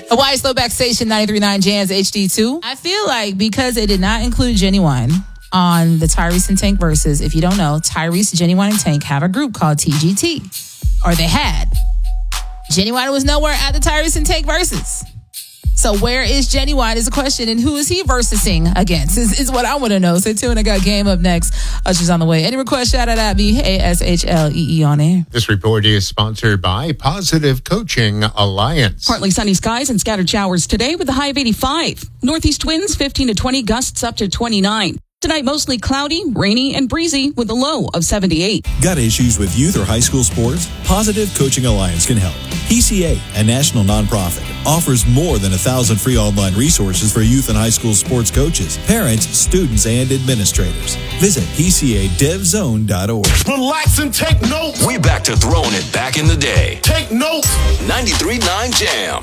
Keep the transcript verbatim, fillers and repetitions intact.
Hawaii's Throwback Station, ninety-three point nine Jams H D two. I feel like because it did not include Genuine on the Tyrese and Tank verses, if you don't know, Tyrese, Genuine, and Tank have a group called T G T. Or they had. Genuine was nowhere at the Tyrese and Tank verses. So where is Genuine is a question, and who is he versing against is, is what I want to know. Stay tuned. I got Game up next. Usher's on the way. Any request, shout out at me, A S H L E E on air. This report is sponsored by Positive Coaching Alliance. Partly sunny skies and scattered showers today with a high of eighty-five. Northeast winds fifteen to twenty, gusts up to twenty-nine. Tonight, mostly cloudy, rainy, and breezy with a low of seventy-eight. Got issues with youth or high school sports? Positive Coaching Alliance can help. P C A, a national nonprofit, offers more than a thousand free online resources for youth and high school sports coaches, parents, students, and administrators. Visit P C A dev zone dot org. Relax and take notes. We back to throwing it back in the day. Take notes. ninety-three point nine Jam.